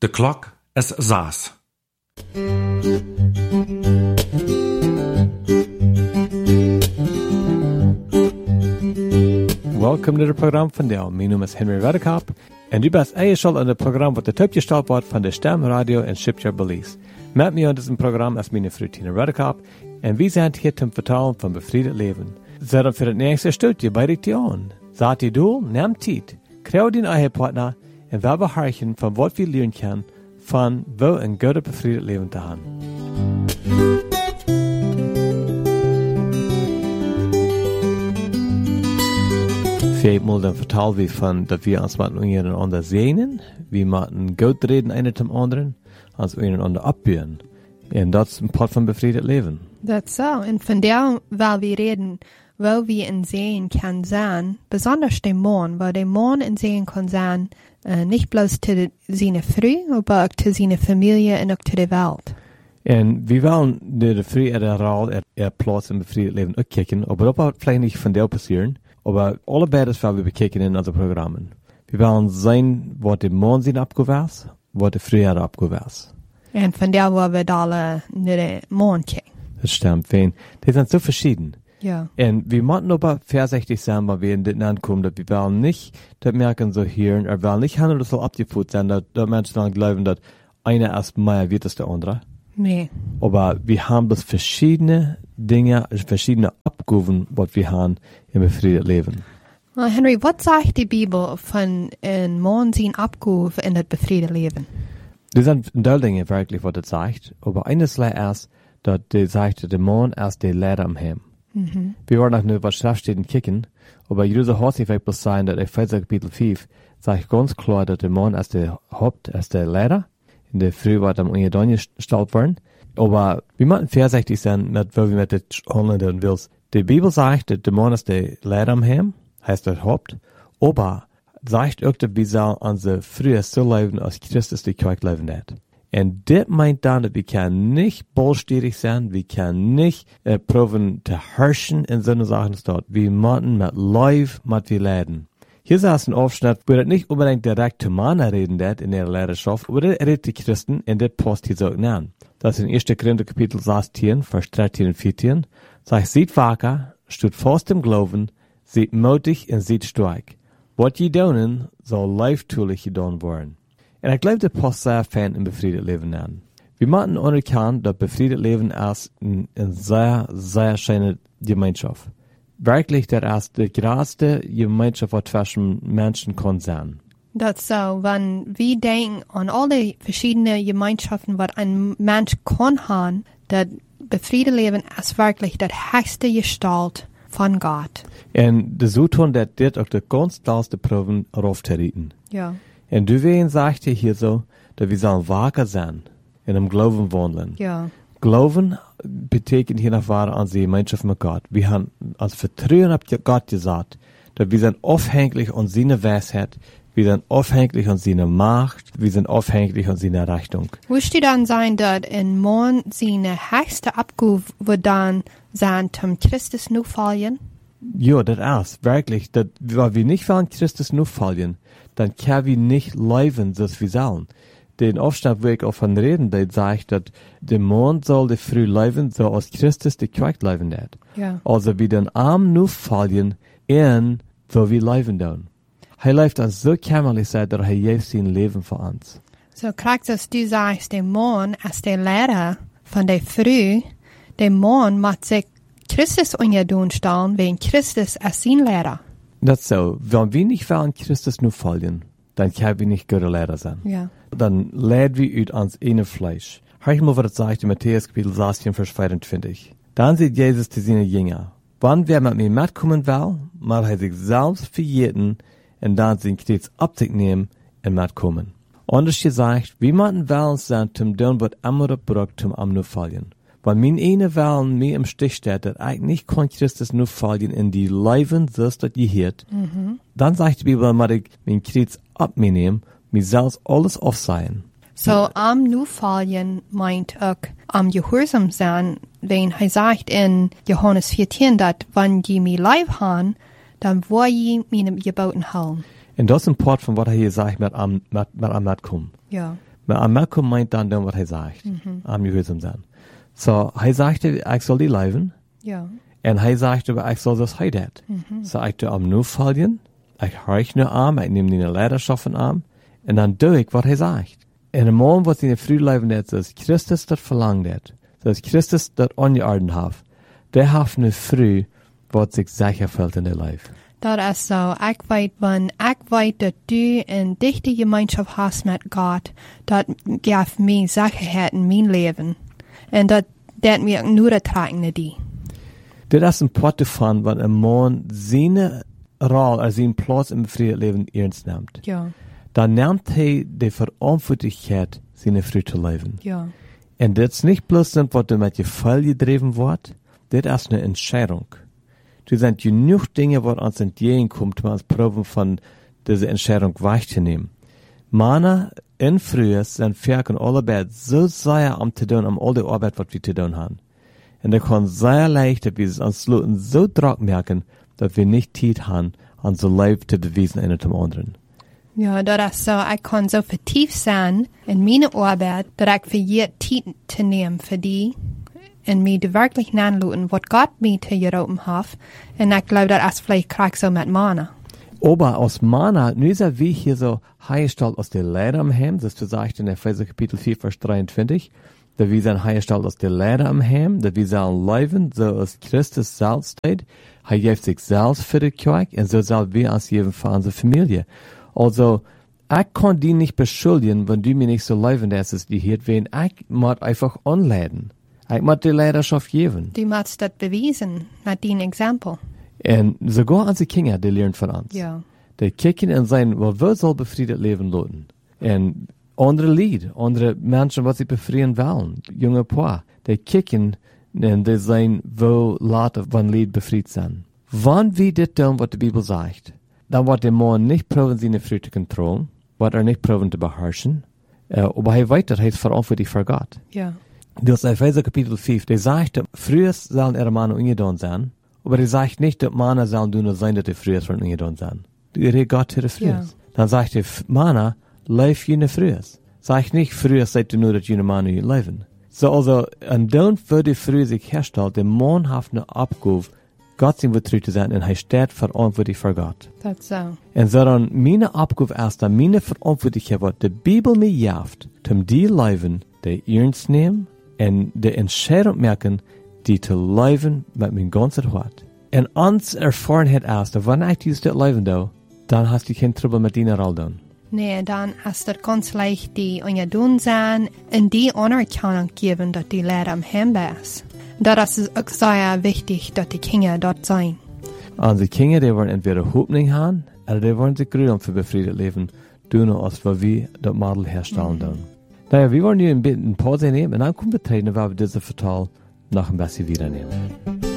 De klok is 6. Welkom naar het programma van Deel. Mijn naam is Henry Redekop en u bent eingeschaltet aan het programma wat uitgesteld wordt van de Stem Radio en Shipyard Belize. Met mij aan dit programma is mijn vrouw Tina Redekop en we zijn hier te vertellen van bevrijd leven. Zet voor het nächste studie bij de Tion. Zet je doel, neem tijd, krijg die eigen partner en we beharken van wat we leren kunnen van wel een goede bevrijd leven te hebben. Vijfmaal dan vertellen we van dat we ons met een ander zijn. We moeten goed reden een met anderen, als een ander opbouwen. En dat is een part van bevrijd leven. Dat zo. En van daar wil we reden, waar we in zijn kan zijn, besonders de man, waar de man in zijn kan zijn, niet bloos te zijn vrouw, maar ook te zijn familie en ook te de wereld. En we willen de vrouw en de rol plaats in bevrijd leven ook kijken, maar dat wordt vielleicht niet van deel passeren. Aber allebei das wir bekijken in onze programmen. We willen zijn wat de man zijn opgewezen, wat de vrouw opgewezen. En van daar waar we alle naar de man kijken. Dat stimmt, fijn. Die zijn zo verschieden. Ja. En we moeten aber vorsichtig sein, wenn wir in dit aankomen, dat we willen nicht, dat merken so hier, willen nicht handelen so abgevoed zijn, dat Menschen dann glauben, dat einer erst mehr wird als der andere. Nee. Aber wir haben das verschiedene Dinge, verschiedene Abgaben, was wir haben im befriedet Leben. Well, Henry, was sagt die Bibel von een man zijn Abgabe in het befriede leven? Er sind Dinge wirklich, was das sagt. Aber eines erst, dass der sagt, der Mann erst der Lehrer am Heim. Mhm. Wir wollen noch nur was Schriftstellen kicken, aber Jüse Horsi wird bloß sein, dass Epheser Kapitel 5 sagt ganz klar, dass der Mann als der Haupt, als der Lehrer, in der Früh war am Ungedon gestellt worden. Aber wir müssen vorsichtig sein, mit, wo wir mit dem handeln willst. Die Bibel sagt, dass der Mann ist der Lehrer am Heim, heißt der Haupt, aber sagt auch, dass wir sollen unsere Frühe so leben, als Christus die Kirche leben hat. Und das meint dann, dass wir können nicht bollstierig sein, wir können nicht proben zu herrschen in so einer Sachen dort. Wir müssen mit Leib, mit wir leiden. Hier ist ein Aufschnitt, wo das nicht unbedingt direkt zu Männer reden wird in der Lehrerschaft, aber das redet die Christen und das passt hier so an. Das ist in 1. Korinther Kapitel 16, Vers 13 und 14. Sagt, seid wacker, steht fast im Glauben, seid mutig und seid stark. Was je doen, soll leiftulich gedaan worden. En ik glaube, dat past sehr fijn in befriedet leven aan. We moeten anerkennen dat befriedet leven als een sehr, sehr schöne Gemeinschaft. Wirklich, dat is de grootste Gemeinschaft, wat zwischen Menschen kan zijn. Dat zo, wenn wir denken an alle verschiedene Gemeinschaften, was ein Mensch kann haben, das befriede Leben ist wirklich das höchste Gestalt von Gott. En de zoeton dat dit ook de ganz laatste proeven erop te rieten. Ja. En du wen sagt hier so, dass wir sollen wacker sein, in dem Glauben wandeln. Ja. Glauben betekent hier nach wahre an die Gemeinschaft mit Gott. Wir haben als Vertrauen auf Gott gesagt, dass wir sind aufhängig an seine Weisheit, wir sind aufhängig an seine Macht, wir sind aufhängig an seine Rechnung. Wüsste dann sein, dass ein Mann seine höchste Abgabe wird dann sein, zum Christus nur fallen? Ja, das ist wirklich, dass, weil wir nicht von Christus nur fallen, dann können wir nicht leben, so wie sollen. Den Aufstand, wo ich auch von reden, der sagt, dass der Mann soll die früh leben, so als Christus die Kirche leben hat. Ja. Also wir den Arm nur fallen, in wo wir leben tun. Er lebt uns so kämmerlich, dass er jetzt sein Leben für uns. So kriegst dass du sagst, der Mann als der Lehrer von der Früh, der Mann muss sich Christus ungedun stellen, wenn Christus als sein Lehrer. Das ist so. Wenn wir nicht von Christus nur fallen, dann können wir nicht gute Lehrer sein. Ja. Dann leiden wir ut ans eine Fleisch. Hör mal, was das sagt in Matthäus Kapitel 16, Vers 24. Dann sieht Jesus zu seinen Jünger. Wann wer mit mir mitkommen will, mal er sich selbst verjeten und dann sein Kreuz ab sich nehmen und mitkommen. Anders gesagt, wir müssen wollen sein, zum tun, was andere braucht, zum am nur fallen. Weil mein eine Wellen mir im Stich steht, dass ich nicht kann Christus nur fallen in die Leben, so ist das gehört. Dann sagt die Bibel, dass ich mein Kreuz ab mir nehmen, mir selbst alles aufsehen. So am nur fallen meint auch am Gehorsam sein, wenn er sagt in Johannes 14, dass wenn die mir Leib haben, dann will ich meine Geboten halten. Und das ist ein Part von was er hier sagt, mit am Mitkommen. Ja. Maar Amalkum meint dann, was er sagt. Am gehorsam sein. So, er sagte, ich soll die leben. Ja. Und er sagte, ich soll das heute. So, ich tue am nur folgen. Ich höre nur an, ich nehme die Leidenschaft an. Und dann tue ich, was er sagt. En een man wat in de vrije leven net, zoals Christus dat verlangt het, zoals Christus dat ongeaarden heeft, der heeft een vrije wat zich zeker voelt in de leven. Dat is zo. Ik weet dat du een dichte gemeenschap hast met God, dat geeft mij zekerheid in mijn leven. En dat mij ook nur trekken naar die. Dit is een pot van wat een man zijn rol, zijn plaats in het vrije leven ernst neemt. Ja. Dan neemt hij de verantwoordelijkheid zijn vrije te leven. Ja. En dit is niet bloos wat er met je vuil gedreven wordt, dit is een entscheidung. Er sind genug Dinge, wat ons entgegenkommt, um uns proben von dieser Entscheidung wahrzunehmen. Mana in früher sind Ferken alle Arbeit so sehr am zu tun, all die Arbeit, was wir zu tun haben. Und da kann sehr leicht, dass wir es uns Leuten so drauf merken, dass wir nicht Zeit haben, unser Leben zu beweisen, einer zum anderen. Ja, dat is zo. Ik kan zo vertiefd zijn in mijn arbeid, dat ik voor je tijd te nemen voor die. En mij de werkelijk naanloten, wat God mij te geroepen heeft. En ik geloof dat als vielleicht krijg zo met Mana. Aber aus Mana, nu sind wir hier so hergestellt aus der Lehre am Heim, das sagt in Epheser Kapitel 4, Vers 23, dass wir sind hergestellt aus der Lehre am Heim, dass wir sollen leben, so als Christus selbst steht. Er gibt sich selbst für die Kirche, und so sollen wir als jeden für unsere Familie. Also, ich kann die nicht beschuldigen, wenn du mir nicht so leben lässt, die hier werden. Ich muss einfach anleiten. Ich muss die Leidenschaft geben. Du musst das beweisen, mit deinem Exempel. Und sogar unsere Kinder, die lernen von uns. Ja. Die kicken und sagen, well, wer soll befriedet leben lassen? Und andere Lied, andere Menschen, was sie befrieden wollen, junge Paar, die kicken und die sagen, wo Leute von Lied befriedet sind. Wann wir das tun, was die Bibel sagt, dann wird der Mann nicht proben, seine Frau zu kontrollieren, wird nicht proben zu beherrschen, aber er weiß, dass er ist verantwortlich für Gott. Ja. Das Epheser Kapitel 5, der sagt, früher sollen ihre Männer ungetan sein, aber er sagt nicht, dass Männer sollen nur sein, dass die früher von ungetan sein. Du redest Gott zu der früher. Ja. Dann sagt er, Männer, leif jene früher. Sagt nicht, früher seid ihr nur, dass jene Männer leben. So also, und dann wird die früher sich herstellt, der Mann hat eine Abgabe, Gott sein wird zu sein, und er steht verantwortlich für Gott. Dat is zo. Und so dann meine Abgabe ist, dann meine Verantwortlichkeit, was die Bibel mir jaft, um die leben, die ernst nehmen, und die Entscheidung merken, die zu leben mit meinem ganzen Hart. Und uns erfahren hat erst, wenn ich dieses leben da, dann hast du kein Trouble mit deiner Rolle dann. Nee, dan is het ganz leicht die ongedoen zijn en die anerkennung geben, dat die Lehre am Heim is. Dat is ook zeer wichtig, dat die Kinder dort zijn. Unsere Kinder, die wollen entweder Hoffnung haben, oder die wollen sich gründen für befriedet leben, tun als wir das Model herstellen dann. Naja, wir wollen hier ein Pause nehmen und dann kommen wir treten, weil wir diese Vertal nach ein bisschen wieder nehmen.